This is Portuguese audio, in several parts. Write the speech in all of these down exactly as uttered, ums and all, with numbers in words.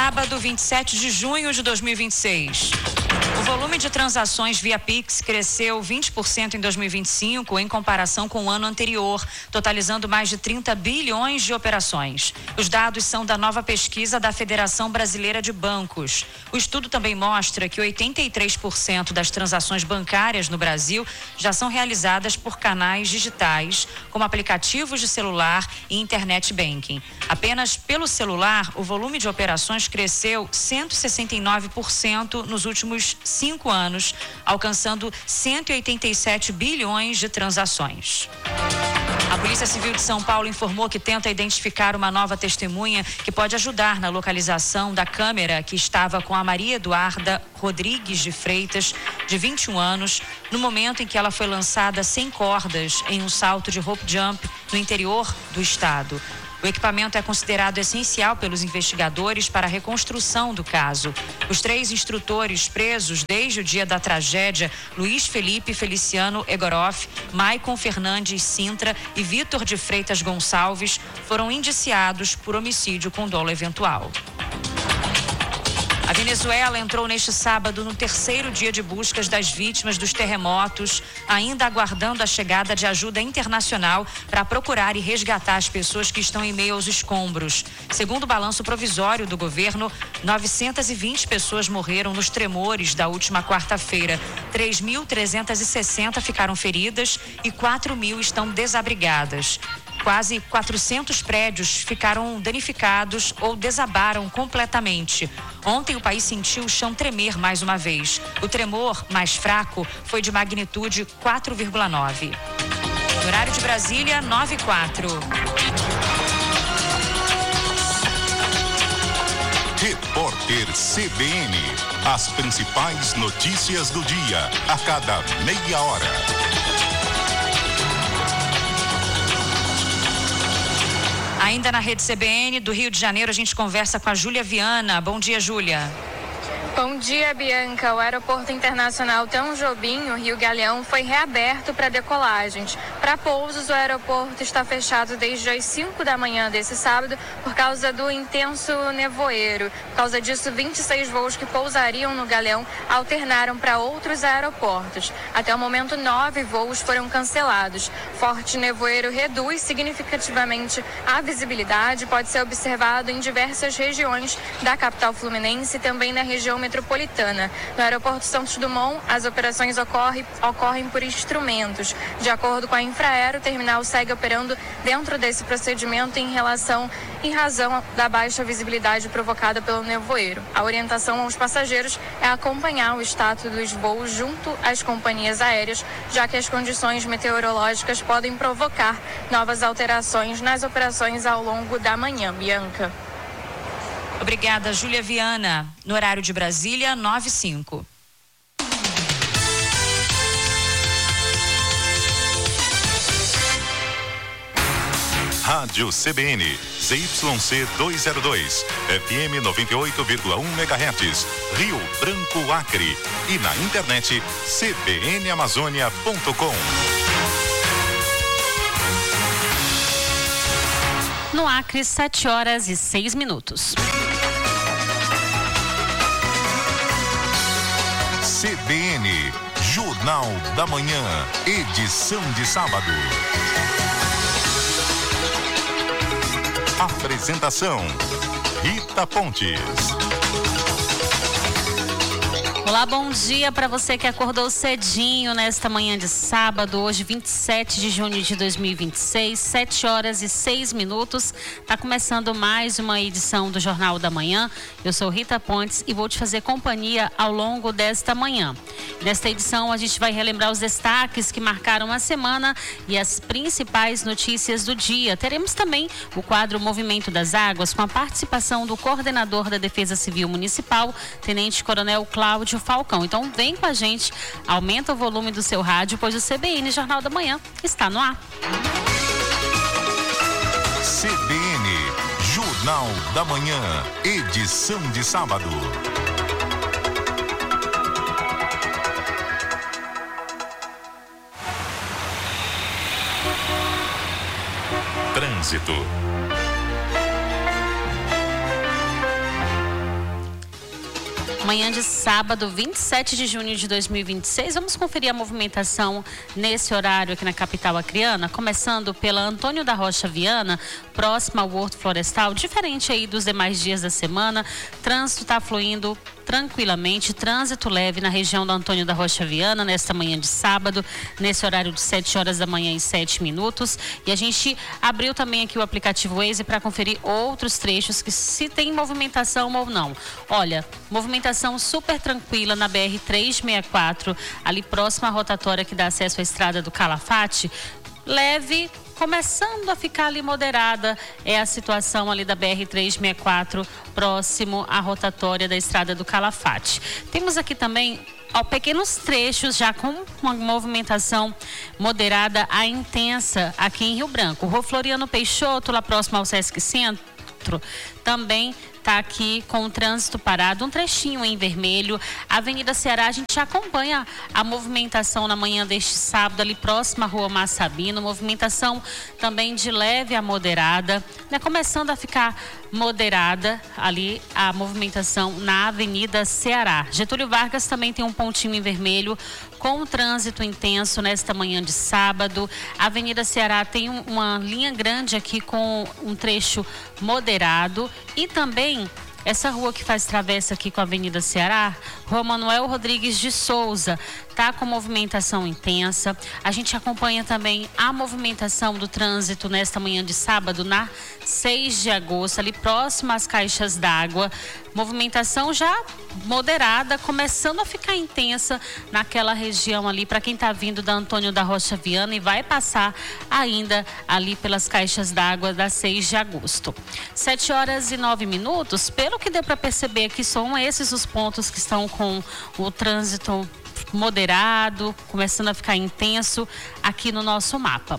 Sábado, vinte e sete de junho de dois mil e vinte e seis. O volume de transações via Pix cresceu vinte por cento em dois mil e vinte e cinco em comparação com o ano anterior, totalizando mais de trinta bilhões de operações. Os dados são da nova pesquisa da Federação Brasileira de Bancos. O estudo também mostra que oitenta e três por cento das transações bancárias no Brasil já são realizadas por canais digitais, como aplicativos de celular e internet banking. Apenas pelo celular, o volume de operações cresceu cento e sessenta e nove por cento nos últimos cinco anos, alcançando cento e oitenta e sete bilhões de transações. A Polícia Civil de São Paulo informou que tenta identificar uma nova testemunha que pode ajudar na localização da câmera que estava com a Maria Eduarda Rodrigues de Freitas, de vinte e um anos, no momento em que ela foi lançada sem cordas em um salto de rope jump no interior do estado. O equipamento é considerado essencial pelos investigadores para a reconstrução do caso. Os três instrutores presos desde o dia da tragédia, Luiz Felipe Feliciano Egoroff, Maicon Fernandes Sintra e Vitor de Freitas Gonçalves, foram indiciados por homicídio com dolo eventual. A Venezuela entrou neste sábado no terceiro dia de buscas das vítimas dos terremotos, ainda aguardando a chegada de ajuda internacional para procurar e resgatar as pessoas que estão em meio aos escombros. Segundo o balanço provisório do governo, novecentas e vinte pessoas morreram nos tremores da última quarta-feira. três mil trezentas e sessenta ficaram feridas e quatro mil estão desabrigadas. Quase quatrocentos prédios ficaram danificados ou desabaram completamente. Ontem o país sentiu o chão tremer mais uma vez. O tremor mais fraco foi de magnitude quatro vírgula nove. No horário de Brasília, nove e quatro. Repórter C B N. As principais notícias do dia, a cada meia hora. Ainda na rede C B N do Rio de Janeiro, a gente conversa com a Júlia Viana. Bom dia, Júlia. Bom dia, Bianca. O Aeroporto Internacional Tom Jobim, Rio Galeão, foi reaberto para decolagens. Para pousos, o aeroporto está fechado desde as cinco da manhã desse sábado por causa do intenso nevoeiro. Por causa disso, vinte e seis voos que pousariam no Galeão alternaram para outros aeroportos. Até o momento, nove voos foram cancelados. Forte nevoeiro reduz significativamente a visibilidade, pode ser observado em diversas regiões da capital fluminense e também na região metropolitana. No aeroporto Santos Dumont, as operações ocorrem, ocorrem por instrumentos. De acordo com a Infraero, o terminal segue operando dentro desse procedimento em relação, em razão da baixa visibilidade provocada pelo nevoeiro. A orientação aos passageiros é acompanhar o status dos voos junto às companhias aéreas, já que as condições meteorológicas podem provocar novas alterações nas operações ao longo da manhã. Bianca. Obrigada, Júlia Viana. No horário de Brasília, nove e cinco. Rádio C B N, Z Y C duzentos e dois, F M noventa e oito vírgula um megahertz, Rio Branco, Acre. E na internet, c b n amazônia ponto com. No Acre, sete horas e seis minutos. C B N, Jornal da Manhã, edição de sábado. Apresentação, Rita Pontes. Olá, bom dia para você que acordou cedinho nesta manhã de sábado, hoje vinte e sete de junho de dois mil e vinte e seis, sete horas e seis minutos. Tá começando mais uma edição do Jornal da Manhã. Eu sou Rita Pontes e vou te fazer companhia ao longo desta manhã. Nesta edição a gente vai relembrar os destaques que marcaram a semana e as principais notícias do dia. Teremos também o quadro Movimento das Águas com a participação do coordenador da Defesa Civil Municipal, Tenente Coronel Cláudio Falcão. Então vem com a gente, aumenta o volume do seu rádio, pois o C B N Jornal da Manhã está no ar. C B N Jornal da Manhã, edição de sábado. Trânsito. Manhã de sábado, vinte e sete de junho de dois mil e vinte e seis. Vamos conferir a movimentação nesse horário aqui na capital acreana, começando pela Antônio da Rocha Viana, próxima ao Horto Florestal. Diferente aí dos demais dias da semana, trânsito está fluindo tranquilamente, trânsito leve na região do Antônio da Rocha Viana nesta manhã de sábado, nesse horário de sete horas da manhã e sete minutos. E a gente abriu também aqui o aplicativo Waze para conferir outros trechos que se tem movimentação ou não. Olha, movimentação super tranquila na B R trezentos e sessenta e quatro, ali próxima à rotatória que dá acesso à estrada do Calafate. Leve, começando a ficar ali moderada, é a situação ali da B R trezentos e sessenta e quatro, próximo à rotatória da estrada do Calafate. Temos aqui também ó, pequenos trechos já com uma movimentação moderada a intensa aqui em Rio Branco. Rua Floriano Peixoto, lá próximo ao Sesc Centro, também está aqui com o trânsito parado, um trechinho em vermelho. Avenida Ceará, a gente acompanha a movimentação na manhã deste sábado, ali próxima à Rua Massabino, movimentação também de leve a moderada, né? Começando a ficar moderada ali a movimentação na Avenida Ceará. Getúlio Vargas também tem um pontinho em vermelho com o trânsito intenso nesta manhã de sábado. A Avenida Ceará tem um, uma linha grande aqui com um trecho moderado e também essa rua que faz travessa aqui com a Avenida Ceará, Rua Manuel Rodrigues de Souza, tá com movimentação intensa. A gente acompanha também a movimentação do trânsito nesta manhã de sábado na seis de agosto, ali próximo às caixas d'água. Movimentação já moderada, começando a ficar intensa naquela região ali, para quem está vindo da Antônio da Rocha Viana e vai passar ainda ali pelas caixas d'água da seis de agosto. sete horas e nove minutos, pelo que deu para perceber que são esses os pontos que estão com o trânsito moderado, começando a ficar intenso aqui no nosso mapa.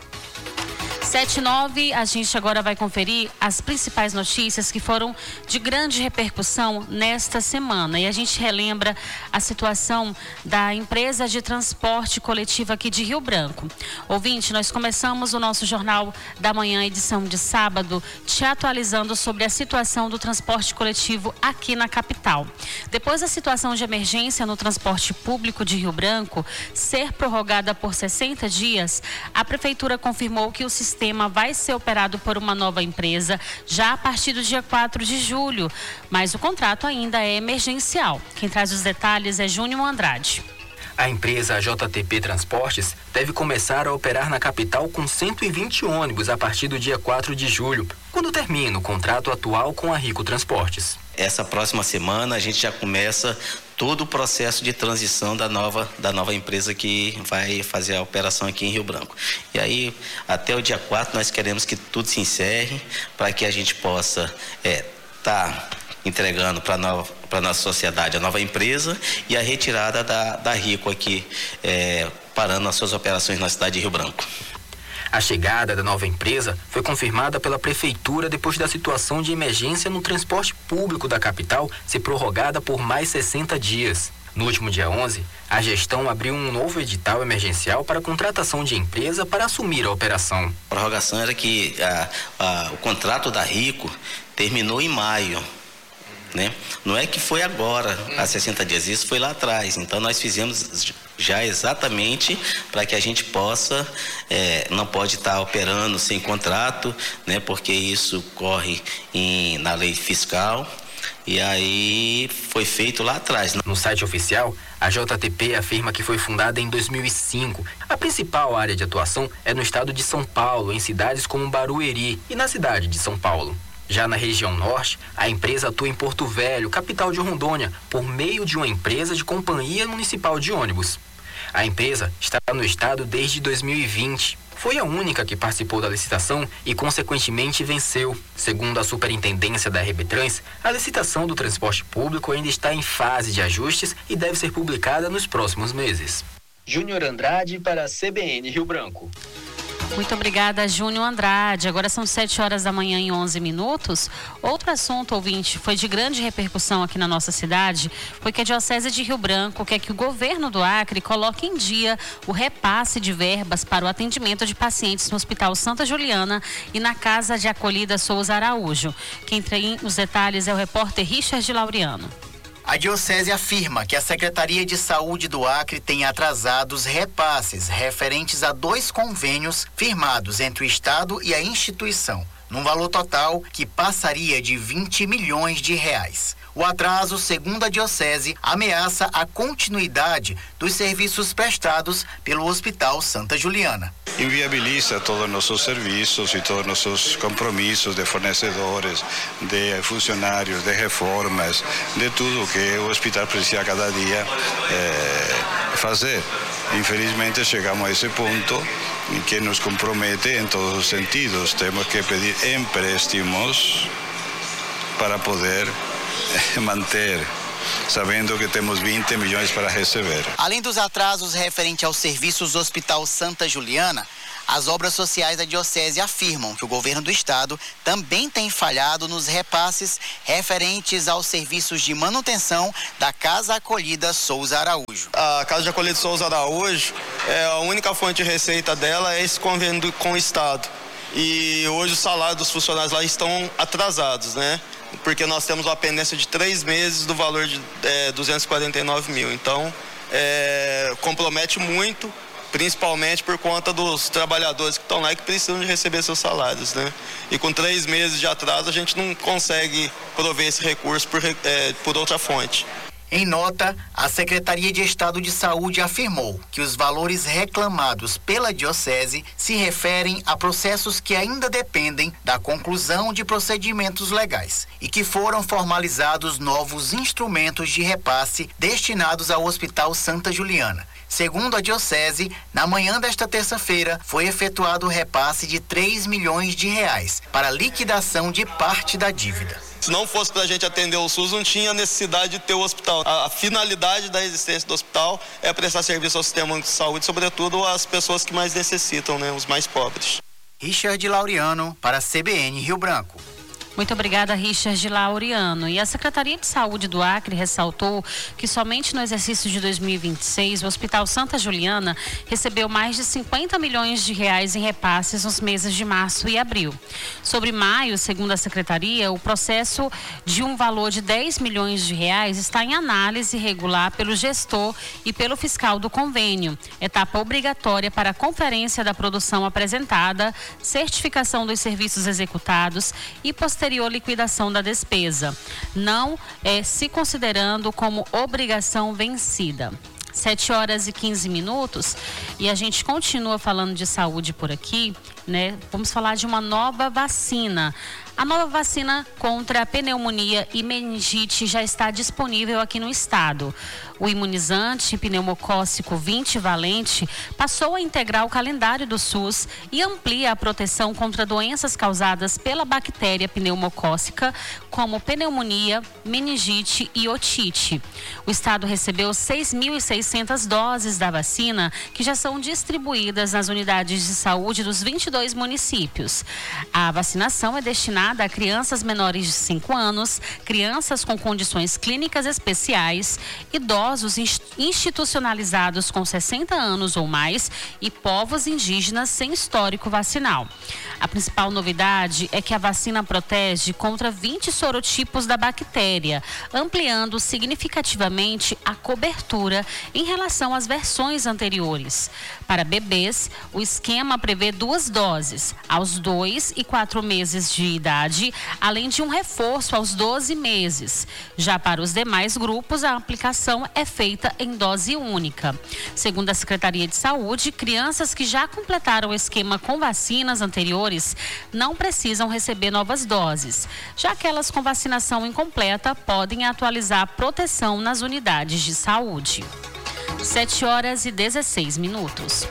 sete e nove, a gente agora vai conferir as principais notícias que foram de grande repercussão nesta semana. E a gente relembra a situação da empresa de transporte coletivo aqui de Rio Branco. Ouvinte, nós começamos o nosso Jornal da Manhã, edição de sábado, te atualizando sobre a situação do transporte coletivo aqui na capital. Depois da situação de emergência no transporte público de Rio Branco ser prorrogada por sessenta dias, a Prefeitura confirmou que o sistema O sistema vai ser operado por uma nova empresa já a partir do dia quatro de julho, mas o contrato ainda é emergencial. Quem traz os detalhes é Júnior Andrade. A empresa J T P Transportes deve começar a operar na capital com cento e vinte ônibus a partir do dia quatro de julho, quando termina o contrato atual com a Rico Transportes. Essa próxima semana a gente já começa todo o processo de transição da nova, da nova empresa que vai fazer a operação aqui em Rio Branco. E aí, até o dia quatro, nós queremos que tudo se encerre para que a gente possa estar é, tá entregando para a nossa sociedade a nova empresa e a retirada da, da Rico aqui, é, parando as suas operações na cidade de Rio Branco. A chegada da nova empresa foi confirmada pela Prefeitura depois da situação de emergência no transporte público da capital ser prorrogada por mais sessenta dias. No último dia onze, a gestão abriu um novo edital emergencial para a contratação de empresa para assumir a operação. A prorrogação era que a, a, o contrato da Rico terminou em maio. Né? Não é que foi agora, há sessenta dias, isso foi lá atrás. Então nós fizemos já exatamente para que a gente possa, é, não pode estar operando sem contrato, né? Porque isso corre em, na lei fiscal. E aí foi feito lá atrás. No site oficial, a J T P afirma que foi fundada em dois mil e cinco. A principal área de atuação é no estado de São Paulo, em cidades como Barueri e na cidade de São Paulo. Já na região norte, a empresa atua em Porto Velho, capital de Rondônia, por meio de uma empresa de companhia municipal de ônibus. A empresa está no estado desde dois mil e vinte. Foi a única que participou da licitação e, consequentemente, venceu. Segundo a superintendência da Rebetrans, a licitação do transporte público ainda está em fase de ajustes e deve ser publicada nos próximos meses. Júnior Andrade para a C B N Rio Branco. Muito obrigada, Júnior Andrade. Agora são sete horas da manhã e onze minutos. Outro assunto, ouvinte, foi de grande repercussão aqui na nossa cidade, foi que a Diocese de Rio Branco quer que o governo do Acre coloque em dia o repasse de verbas para o atendimento de pacientes no Hospital Santa Juliana e na Casa de Acolhida Souza Araújo. Quem tem os detalhes é o repórter Richard Laureano. A Diocese afirma que a Secretaria de Saúde do Acre tem atrasado os repasses referentes a dois convênios firmados entre o Estado e a instituição, num valor total que passaria de vinte milhões de reais. O atraso, segundo a Diocese, ameaça a continuidade dos serviços prestados pelo Hospital Santa Juliana. Inviabiliza todos os nossos serviços e todos os nossos compromissos de fornecedores, de funcionários, de reformas, de tudo que o hospital precisa cada dia eh, fazer. Infelizmente chegamos a esse ponto que nos compromete em todos os sentidos. Temos que pedir empréstimos para poder manter, sabendo que temos vinte milhões para receber. Além dos atrasos referentes aos serviços do Hospital Santa Juliana, as obras sociais da Diocese afirmam que o governo do estado também tem falhado nos repasses referentes aos serviços de manutenção da Casa Acolhida Souza Araújo. A Casa de Acolhida Souza Araújo, é, a única fonte de receita dela é esse convênio com o estado. E hoje os salários dos funcionários lá estão atrasados, né? Porque nós temos uma pendência de três meses do valor de é, duzentos e quarenta e nove mil. Então, é, compromete muito, principalmente por conta dos trabalhadores que estão lá e que precisam de receber seus salários, né? E com três meses de atraso, a gente não consegue prover esse recurso por, é, por outra fonte. Em nota, a Secretaria de Estado de Saúde afirmou que os valores reclamados pela Diocese se referem a processos que ainda dependem da conclusão de procedimentos legais e que foram formalizados novos instrumentos de repasse destinados ao Hospital Santa Juliana. Segundo a Diocese, na manhã desta terça-feira foi efetuado o repasse de três milhões de reais para liquidação de parte da dívida. Se não fosse para a gente atender o SUS, não tinha necessidade de ter o hospital. A, a finalidade da existência do hospital é prestar serviço ao sistema de saúde, sobretudo às pessoas que mais necessitam, né, os mais pobres. Richard Laureano, para a C B N Rio Branco. Muito obrigada, Richard Laureano. E a Secretaria de Saúde do Acre ressaltou que somente no exercício de dois mil e vinte e seis, o Hospital Santa Juliana recebeu mais de cinquenta milhões de reais em repasses nos meses de março e abril. Sobre maio, segundo a Secretaria, o processo de um valor de dez milhões de reais está em análise regular pelo gestor e pelo fiscal do convênio, etapa obrigatória para a conferência da produção apresentada, certificação dos serviços executados e posterior posterior liquidação da despesa, não é, se considerando como obrigação vencida. sete horas e quinze minutos e a gente continua falando de saúde por aqui, né? Vamos falar de uma nova vacina. A nova vacina contra a pneumonia e meningite já está disponível aqui no estado. O imunizante pneumocócico vinte valente passou a integrar o calendário do SUS e amplia a proteção contra doenças causadas pela bactéria pneumocócica, como pneumonia, meningite e otite. O estado recebeu seis mil e seiscentas doses da vacina, que já são distribuídas nas unidades de saúde dos vinte e dois municípios. A vacinação é destinada a crianças menores de cinco anos, crianças com condições clínicas especiais, idosos institucionalizados com sessenta anos ou mais e povos indígenas sem histórico vacinal. A principal novidade é que a vacina protege contra vinte sorotipos da bactéria, ampliando significativamente a cobertura em relação às versões anteriores. Para bebês, o esquema prevê duas doses, aos dois e quatro meses de idade, além de um reforço aos doze meses. Já para os demais grupos, a aplicação é feita em dose única. Segundo a Secretaria de Saúde, crianças que já completaram o esquema com vacinas anteriores não precisam receber novas doses. Já aquelas com vacinação incompleta podem atualizar a proteção nas unidades de saúde. sete horas e dezesseis minutos.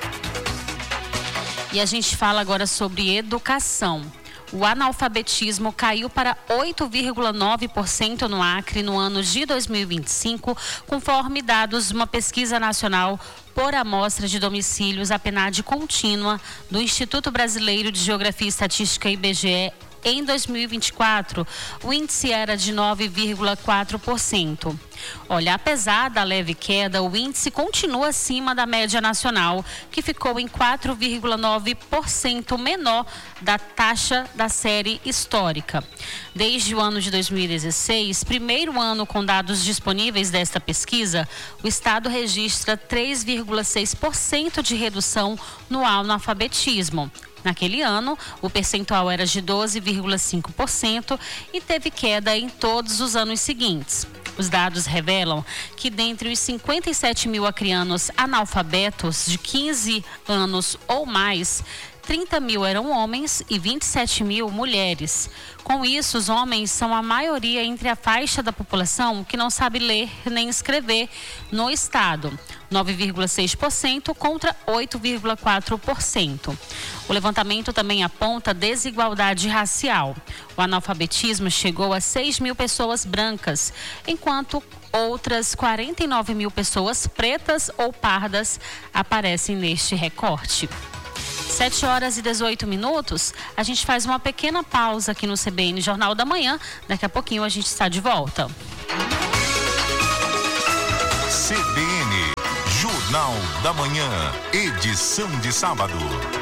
E a gente fala agora sobre educação. O analfabetismo caiu para oito vírgula nove por cento no Acre no ano de dois mil e vinte e cinco, conforme dados de uma pesquisa nacional por amostra de domicílios, a PNAD contínua, do Instituto Brasileiro de Geografia e Estatística, I B G E. Em dois mil e vinte e quatro, o índice era de nove vírgula quatro por cento. Olha, apesar da leve queda, o índice continua acima da média nacional, que ficou em quatro vírgula nove por cento menor da taxa da série histórica. Desde o ano de dois mil e dezesseis, primeiro ano com dados disponíveis desta pesquisa, o estado registra três vírgula seis por cento de redução no analfabetismo. Naquele ano, o percentual era de doze vírgula cinco por cento e teve queda em todos os anos seguintes. Os dados revelam que dentre os cinquenta e sete mil acreanos analfabetos de quinze anos ou mais, trinta mil eram homens e vinte e sete mil mulheres. Com isso, os homens são a maioria entre a faixa da população que não sabe ler nem escrever no estado, nove vírgula seis por cento contra oito vírgula quatro por cento. O levantamento também aponta desigualdade racial. O analfabetismo chegou a seis mil pessoas brancas, enquanto outras quarenta e nove mil pessoas pretas ou pardas aparecem neste recorte. sete horas e dezoito minutos, a gente faz uma pequena pausa aqui no C B N Jornal da Manhã. Daqui a pouquinho a gente está de volta. C B N Jornal da Manhã, edição de sábado.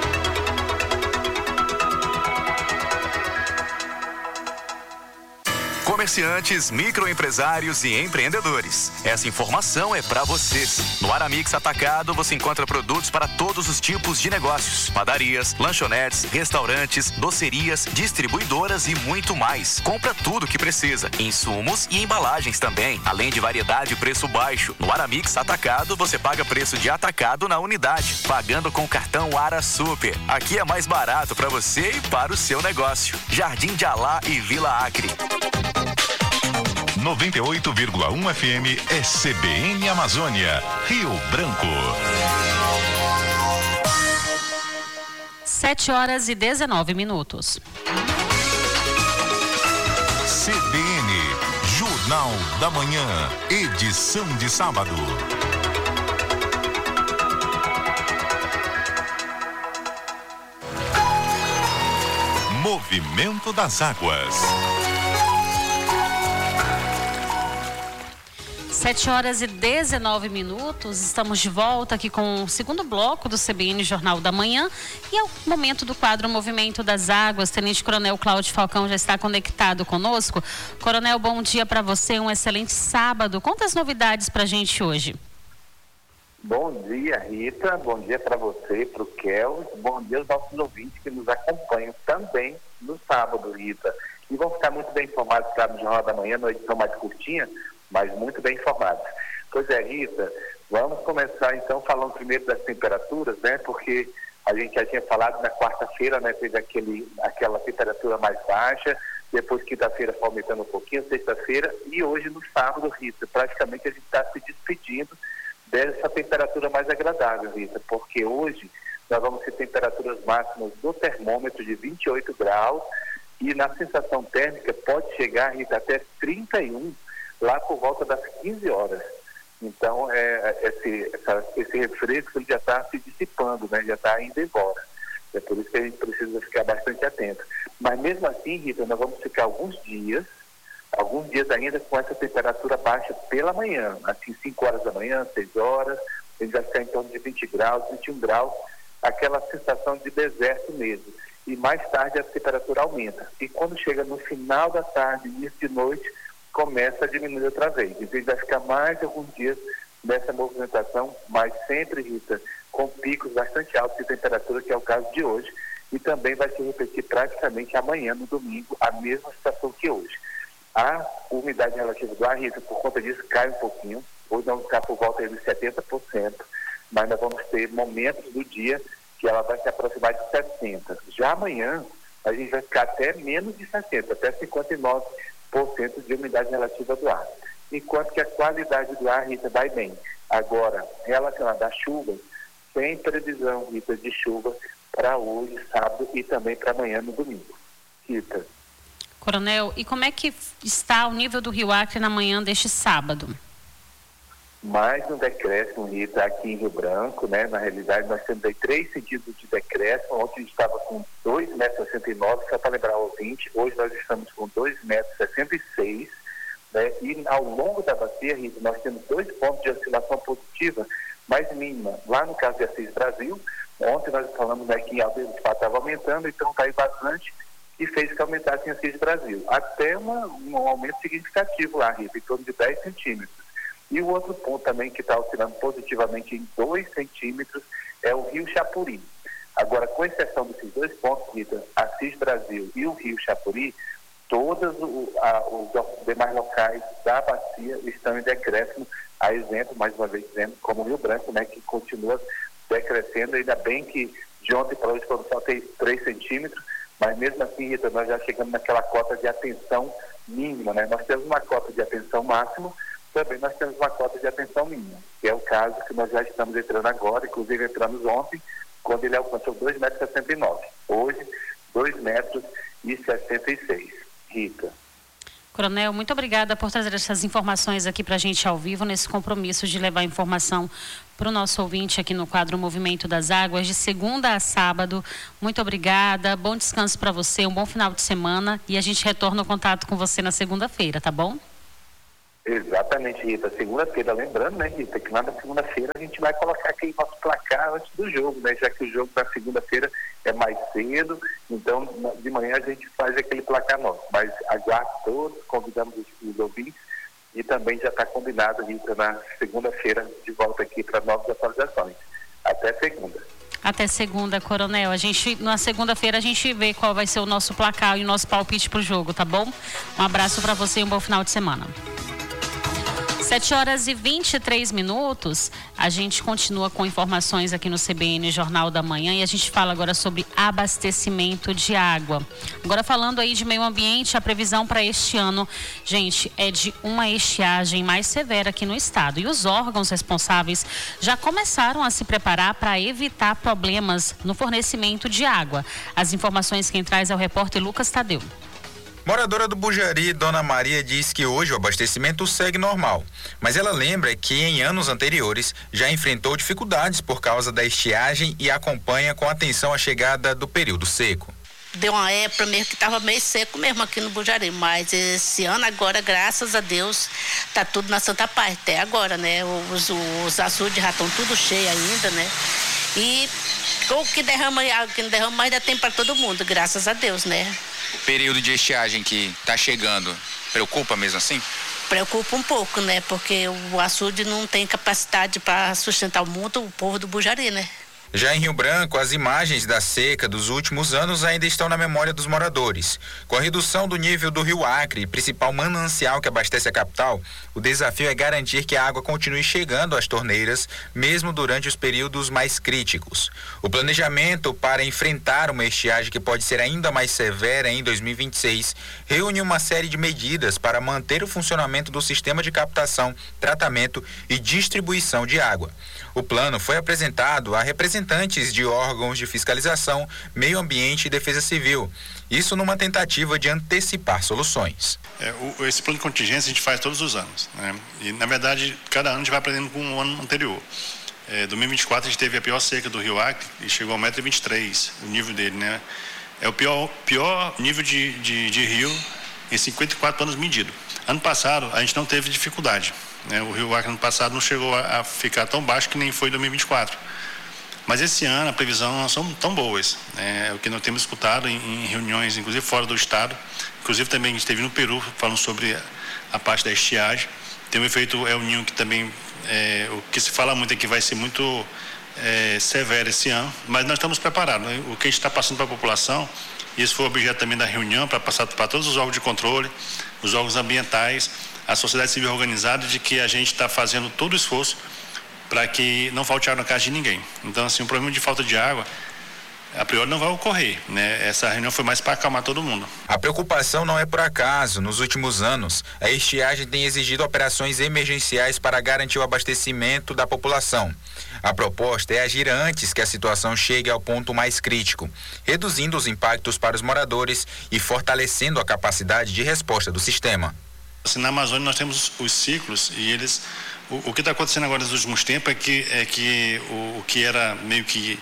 Comerciantes, microempresários e empreendedores. Essa informação é para vocês. No Aramix Atacado você encontra produtos para todos os tipos de negócios: padarias, lanchonetes, restaurantes, docerias, distribuidoras e muito mais. Compra tudo que precisa, insumos e embalagens também, além de variedade e preço baixo. No Aramix Atacado você paga preço de atacado na unidade, pagando com o cartão Ara Super. Aqui é mais barato para você e para o seu negócio. Jardim de Alá e Vila Acre. noventa e oito vírgula um F M é C B N Amazônia, Rio Branco. sete horas e dezenove minutos. C B N Jornal da Manhã, edição de sábado. Movimento das Águas. sete horas e dezenove minutos, estamos de volta aqui com o segundo bloco do C B N Jornal da Manhã e é o momento do quadro Movimento das Águas. Tenente Coronel Cláudio Falcão já está conectado conosco. Coronel, bom dia para você, um excelente sábado. Conta as novidades para a gente hoje. Bom dia, Rita, bom dia para você, para o Kel, bom dia aos nossos ouvintes que nos acompanham também no sábado, Rita. E vão ficar muito bem informados, claro, no Jornal da Manhã, numa edição mais curtinha, mas muito bem informados. Pois é, Rita, vamos começar então falando primeiro das temperaturas, né? Porque a gente já tinha falado na quarta-feira, né? Teve aquele, aquela temperatura mais baixa, depois quinta-feira foi aumentando um pouquinho, sexta-feira, e hoje no sábado, Rita, praticamente a gente está se despedindo dessa temperatura mais agradável, Rita, porque hoje nós vamos ter temperaturas máximas do termômetro de vinte e oito graus e na sensação térmica pode chegar, Rita, até trinta e um lá por volta das quinze horas. Então, é, esse, essa, esse refresco ele já está se dissipando, né? Já está indo embora. É por isso que a gente precisa ficar bastante atento. Mas mesmo assim, Rita, nós vamos ficar alguns dias, alguns dias ainda com essa temperatura baixa pela manhã, assim, cinco horas da manhã, seis horas, a gente vai ficar em torno de vinte graus, vinte e um graus, aquela sensação de deserto mesmo. E mais tarde a temperatura aumenta. E quando chega no final da tarde, início de noite, começa a diminuir outra vez. Então, a gente vai ficar mais alguns dias nessa movimentação, mas sempre, Rita, com picos bastante altos de temperatura, que é o caso de hoje, e também vai se repetir praticamente amanhã, no domingo, a mesma situação que hoje. A umidade relativa do ar, Rita, por conta disso, cai um pouquinho. Hoje nós vamos ficar por volta de setenta por cento, mas nós vamos ter momentos do dia que ela vai se aproximar de sessenta por cento. Já amanhã, a gente vai ficar até menos de sessenta por cento, até cinquenta e nove por cento de umidade relativa do ar. Enquanto que a qualidade do ar, Rita, vai bem. Agora, relacionada à chuva, sem previsão, Rita, de chuva para hoje, sábado e também para amanhã, no domingo. Rita. Coronel, e como é que está o nível do Rio Acre na manhã deste sábado? Mais um decréscimo, Rita, aqui em Rio Branco, né? Na realidade, nós temos aí três sentidos de decréscimo. Ontem a gente estava com dois metros e sessenta e nove, só para lembrar o ouvinte, hoje nós estamos com dois metros e sessenta e seis, Né? E ao longo da bacia, Rita, nós temos dois pontos de oscilação positiva mais mínima. Lá no caso de Assis Brasil, ontem nós falamos, né, que a de fato estava aumentando, então caiu bastante e fez que aumentasse em Assis Brasil. Até uma, um aumento significativo lá, Rita, em torno de dez centímetros. E o outro ponto também que está oscilando positivamente em dois centímetros é o Rio Chapuri. Agora, com exceção desses dois pontos, Rita, Assis Brasil e o Rio Chapuri, todos o, a, os demais locais da bacia estão em decréscimo, a exemplo, mais uma vez dizendo, como o Rio Branco, né, que continua decrescendo, ainda bem que de ontem para hoje foram só três centímetros, mas mesmo assim, Rita, nós já chegamos naquela cota de atenção mínima, né? Nós temos uma cota de atenção máxima, também nós temos uma cota de atenção mínima, que é o caso que nós já estamos entrando agora, inclusive entramos ontem, quando ele alcançou dois metros e sessenta e nove. Hoje, dois metros e sessenta e seis. Rita. Coronel, muito obrigada por trazer essas informações aqui para a gente ao vivo, nesse compromisso de levar informação para o nosso ouvinte aqui no quadro Movimento das Águas, de segunda a sábado. Muito obrigada, bom descanso para você, um bom final de semana e a gente retorna o contato com você na segunda-feira, tá bom? Exatamente, Rita. Segunda-feira, lembrando, né, Rita, que lá na segunda-feira a gente vai colocar aqui nosso placar antes do jogo, né, já que o jogo da segunda-feira é mais cedo, então de manhã a gente faz aquele placar nosso. Mas aguardo todos, convidamos os, os ouvintes e também já está combinado, Rita, na segunda-feira de volta aqui para novas atualizações. Até segunda. Até segunda, Coronel. A gente, na segunda-feira a gente vê qual vai ser o nosso placar e o nosso palpite para o jogo, tá bom? Um abraço para você e um bom final de semana. sete horas e vinte e três minutos, a gente continua com informações aqui no C B N Jornal da Manhã e a gente fala agora sobre abastecimento de água. Agora falando aí de meio ambiente, a previsão para este ano, gente, é de uma estiagem mais severa aqui no estado. E os órgãos responsáveis já começaram a se preparar para evitar problemas no fornecimento de água. As informações quem traz é o repórter Lucas Tadeu. Moradora do Bujari, Dona Maria, diz que hoje o abastecimento segue normal, mas ela lembra que em anos anteriores já enfrentou dificuldades por causa da estiagem e acompanha com atenção a chegada do período seco. Deu uma época mesmo que estava meio seco mesmo aqui no Bujari, mas esse ano agora, graças a Deus, tá tudo na Santa Paz, até agora, né? Os, os açudes já estão tudo cheios ainda, né? E o que derrama água, o que não derrama, ainda tem para todo mundo, graças a Deus, né? O período de estiagem que está chegando, preocupa mesmo assim? Preocupa um pouco, né? Porque o açude não tem capacidade para sustentar muito o povo do Bujari, né? Já em Rio Branco, as imagens da seca dos últimos anos ainda estão na memória dos moradores. Com a redução do nível do Rio Acre, principal manancial que abastece a capital, o desafio é garantir que a água continue chegando às torneiras, mesmo durante os períodos mais críticos. O planejamento para enfrentar uma estiagem que pode ser ainda mais severa em dois mil e vinte e seis reúne uma série de medidas para manter o funcionamento do sistema de captação, tratamento e distribuição de água. O plano foi apresentado a representantes de órgãos de fiscalização, meio ambiente e defesa civil. Isso numa tentativa de antecipar soluções. É, o, esse plano de contingência a gente faz todos os anos, né? E, na verdade, cada ano a gente vai aprendendo com o ano anterior. É, dois mil e vinte e quatro a gente teve a pior seca do Rio Acre e chegou a um metro e vinte e três, o nível dele, né? É o pior, pior nível de, de, de rio em cinquenta e quatro anos medido. Ano passado, a gente não teve dificuldade. Né? O Rio Acre, ano passado, não chegou a, a ficar tão baixo que nem foi em dois mil e vinte e quatro. Mas esse ano, a previsão não são tão boas. Né? É o que nós temos escutado em, em reuniões, inclusive fora do estado. Inclusive, também a gente esteve no Peru, falando sobre a, a parte da estiagem. Tem um efeito El Niño que também, é, o que se fala muito é que vai ser muito é, severo esse ano. Mas nós estamos preparados. Né? O que a gente está passando para a população, e isso foi objeto também da reunião, para passar para todos os órgãos de controle, os órgãos ambientais, a sociedade civil organizada, de que a gente está fazendo todo o esforço para que não falte água na casa de ninguém. Então, assim, o problema de falta de água, a priori, não vai ocorrer, né? Essa reunião foi mais para acalmar todo mundo. A preocupação não é por acaso. Nos últimos anos, a estiagem tem exigido operações emergenciais para garantir o abastecimento da população. A proposta é agir antes que a situação chegue ao ponto mais crítico, reduzindo os impactos para os moradores e fortalecendo a capacidade de resposta do sistema. Assim, na Amazônia nós temos os ciclos e eles, o, o que está acontecendo agora nos últimos tempos é que, é que o, o que era meio que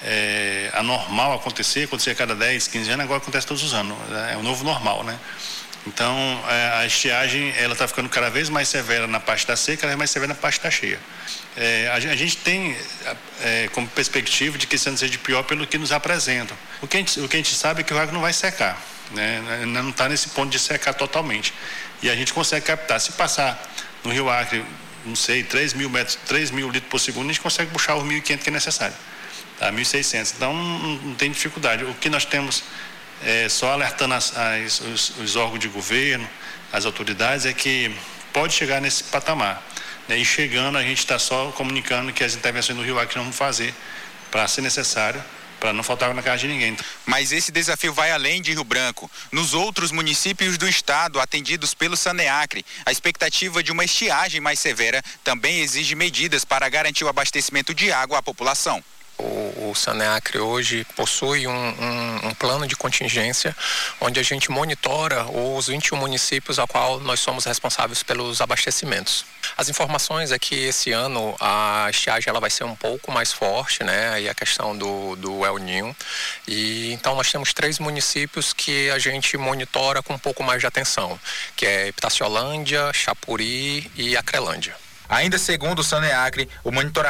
é, anormal acontecer, acontecer a cada dez, quinze anos, agora acontece todos os anos, é o novo normal, né? Então, a estiagem ela está ficando cada vez mais severa na parte da seca, cada vez mais severa na parte da cheia. É, a gente tem é, como perspectiva de que esse ano seja pior pelo que nos apresentam. O que a gente, o que a gente sabe é que o água não vai secar, né? Não está nesse ponto de secar totalmente. E a gente consegue captar. Se passar no Rio Acre, não sei, três mil metros, três mil litros por segundo, a gente consegue puxar os mil e quinhentos que é necessário, tá? mil e seiscentos. Então, não, não tem dificuldade. O que nós temos, é, só alertando as, as, os, os órgãos de governo, as autoridades, é que pode chegar nesse patamar. E chegando, a gente está só comunicando que as intervenções no Rio Acre não vamos fazer para ser necessário, para não faltar água na casa de ninguém. Mas esse desafio vai além de Rio Branco. Nos outros municípios do estado atendidos pelo SANEACRE, a expectativa de uma estiagem mais severa também exige medidas para garantir o abastecimento de água à população. O, o SANEACRE hoje possui um, um, um plano de contingência onde a gente monitora os vinte e um municípios ao qual nós somos responsáveis pelos abastecimentos. As informações é que esse ano a estiagem ela vai ser um pouco mais forte, né? Aí a questão do, do El Niño. E então nós temos três municípios que a gente monitora com um pouco mais de atenção, que é Epitaciolândia, Chapuri e Acrelândia. Ainda segundo o SANEACRE, o monitoramento